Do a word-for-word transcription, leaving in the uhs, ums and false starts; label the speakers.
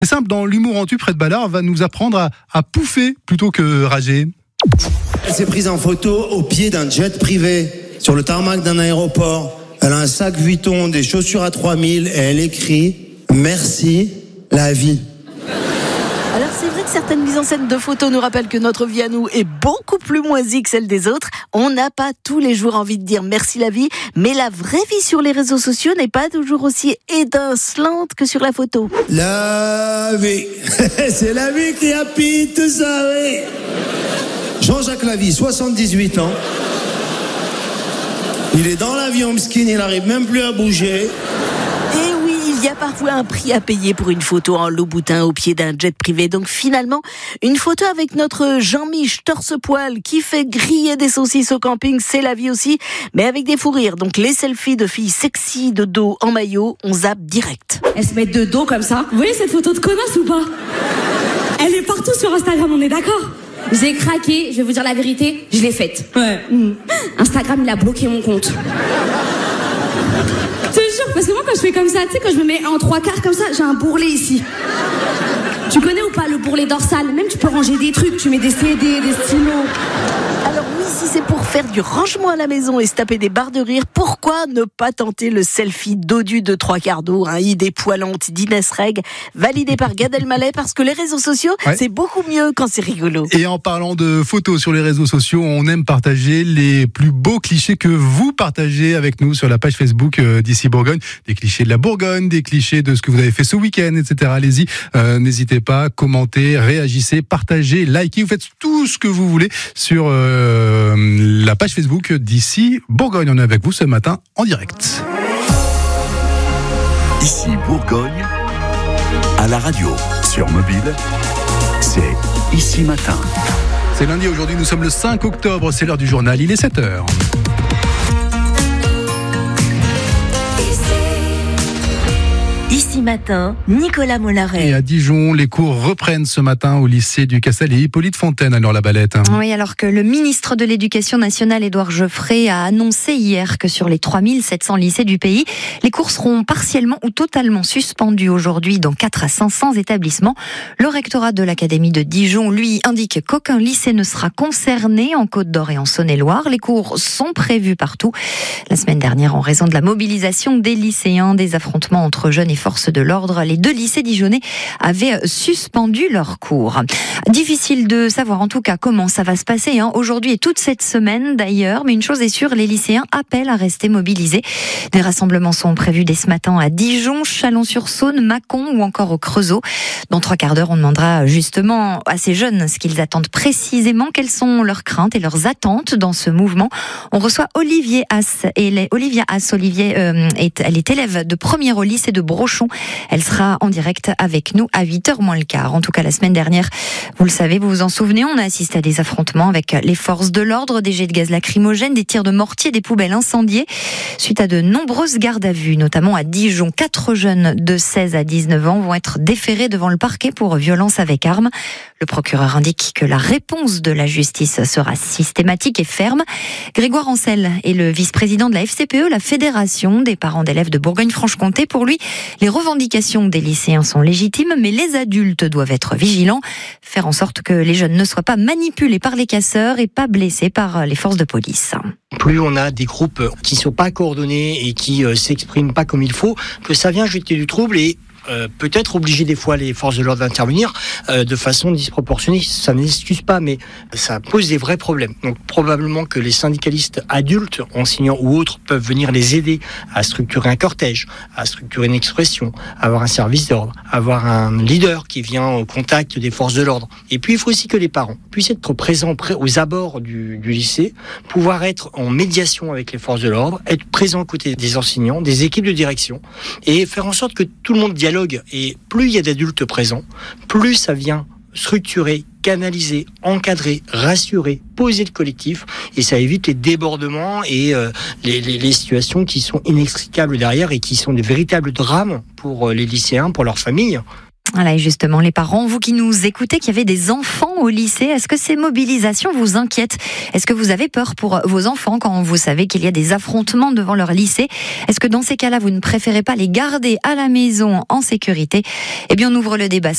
Speaker 1: C'est simple, dans l'humour en tube, Fred Ballard va nous apprendre à, à pouffer plutôt que rager.
Speaker 2: Elle s'est prise en photo au pied d'un jet privé, sur le tarmac d'un aéroport. Elle a un sac Vuitton, des chaussures à trois mille et elle écrit « Merci, la vie ».
Speaker 3: Alors c'est vrai que certaines mises en scène de photos nous rappellent que notre vie à nous est beaucoup plus moisie que celle des autres. On n'a pas tous les jours envie de dire merci la vie, mais la vraie vie sur les réseaux sociaux n'est pas toujours aussi étincelante que sur la photo.
Speaker 2: La vie, c'est la vie qui habite tout ça, oui. Jean-Jacques Lavie, soixante-dix-huit ans. Il est dans l'avion, Mskin, il n'arrive même plus à bouger.
Speaker 3: Et oui, il y a parfois un prix à payer pour une photo en Louboutin au pied d'un jet privé. Donc finalement, une photo avec notre Jean-Mich torse-poil qui fait griller des saucisses au camping, c'est la vie aussi, mais avec des fous rires. Donc les selfies de filles sexy de dos en maillot, on zappe direct.
Speaker 4: Elles se mettent de dos comme ça. Vous voyez cette photo de connasse ou pas? Elle est partout sur Instagram, on est d'accord? J'ai craqué, je vais vous dire la vérité, je l'ai faite. Ouais. Mmh. Instagram, il a bloqué mon compte. Je te jure, parce que moi quand je fais comme ça, tu sais, quand je me mets en trois quarts comme ça, j'ai un bourrelet ici. Tu connais ou pas le bourrelet dorsal? Même tu peux ranger des trucs, tu mets des C D, des stylos.
Speaker 3: Alors oui, si c'est pour faire du rangement à la maison et se taper des barres de rire, pourquoi ne pas tenter le selfie dodu de trois quarts d'eau, hein, idée poilante d'Inès Reg, validé par Gad Elmaleh, parce que les réseaux sociaux, ouais, c'est beaucoup mieux quand c'est rigolo.
Speaker 1: Et en parlant de photos sur les réseaux sociaux, on aime partager les plus beaux clichés que vous partagez avec nous sur la page Facebook d'Ici Bourgogne. Des clichés de la Bourgogne, des clichés de ce que vous avez fait ce week-end, et cetera. Allez-y, euh, n'hésitez pas, commentez, réagissez, partagez, likez, vous faites tout ce que vous voulez sur euh, la page Facebook d'Ici Bourgogne. On est avec vous ce matin en direct.
Speaker 5: Ici Bourgogne, à la radio, sur mobile, c'est Ici Matin.
Speaker 1: C'est lundi, aujourd'hui nous sommes le cinq octobre, c'est l'heure du journal, il est sept heures.
Speaker 6: Ici Matin, Nicolas Mollaret.
Speaker 1: Et à Dijon, les cours reprennent ce matin au lycée du Castel et Hippolyte Fontaine à Nord-la-Balette.
Speaker 7: Oui, alors que le ministre de l'Éducation nationale, Édouard Geoffrey, a annoncé hier que sur les trois mille sept cents lycées du pays, les cours seront partiellement ou totalement suspendus aujourd'hui dans quatre à cinq cents établissements. Le rectorat de l'Académie de Dijon, lui, indique qu'aucun lycée ne sera concerné en Côte-d'Or et en Saône-et-Loire. Les cours sont prévus partout. La semaine dernière, en raison de la mobilisation des lycéens, des affrontements entre jeunes et forces de l'ordre, les deux lycées dijonnais avaient suspendu leurs cours. Difficile de savoir en tout cas comment ça va se passer hein, aujourd'hui et toute cette semaine d'ailleurs, mais une chose est sûre, les lycéens appellent à rester mobilisés. Des rassemblements sont prévus dès ce matin à Dijon, Chalon-sur-Saône, Mâcon ou encore au Creusot. Dans trois quarts d'heure, on demandera justement à ces jeunes ce qu'ils attendent précisément, quelles sont leurs craintes et leurs attentes dans ce mouvement. On reçoit Olivier Haas, et les, Olivia Haas, Olivier, euh, est, elle est élève de première au lycée de Brochon. Elle sera en direct avec nous à huit heures moins le quart. En tout cas, la semaine dernière, vous le savez, vous vous en souvenez, on a assisté à des affrontements avec les forces de l'ordre, des jets de gaz lacrymogènes, des tirs de mortier, des poubelles incendiées. Suite à de nombreuses gardes à vue, notamment à Dijon, quatre jeunes de seize à dix-neuf ans vont être déférés devant le parquet pour violence avec arme. Le procureur indique que la réponse de la justice sera systématique et ferme. Grégoire Ancel est le vice-président de la F C P E, la Fédération des parents d'élèves de Bourgogne-Franche-Comté. Pour lui, les revendications des lycéens sont légitimes, mais les adultes doivent être vigilants, faire en sorte que les jeunes ne soient pas manipulés par les casseurs et pas blessés par les forces de police.
Speaker 8: Plus on a des groupes qui ne sont pas coordonnés et qui ne s'expriment pas comme il faut, que ça vient jeter du trouble et Euh, peut-être obliger des fois les forces de l'ordre d'intervenir euh, de façon disproportionnée. Ça n'excuse pas, mais ça pose des vrais problèmes. Donc probablement que les syndicalistes adultes, enseignants ou autres, peuvent venir les aider à structurer un cortège, à structurer une expression, avoir un service d'ordre, avoir un leader qui vient au contact des forces de l'ordre. Et puis il faut aussi que les parents puissent être présents aux abords du, du lycée, pouvoir être en médiation avec les forces de l'ordre, être présents aux côtés des enseignants, des équipes de direction, et faire en sorte que tout le monde dialogue. Et plus il y a d'adultes présents, plus ça vient structurer, canaliser, encadrer, rassurer, poser le collectif, et ça évite les débordements et euh, les, les, les situations qui sont inextricables derrière et qui sont des véritables drames pour les lycéens, pour leurs familles.
Speaker 7: Voilà, et justement, les parents, vous qui nous écoutez, qui avez des enfants au lycée, est-ce que ces mobilisations vous inquiètent ? Est-ce que vous avez peur pour vos enfants quand vous savez qu'il y a des affrontements devant leur lycée ? Est-ce que dans ces cas-là, vous ne préférez pas les garder à la maison en sécurité ? Eh bien, on ouvre le débat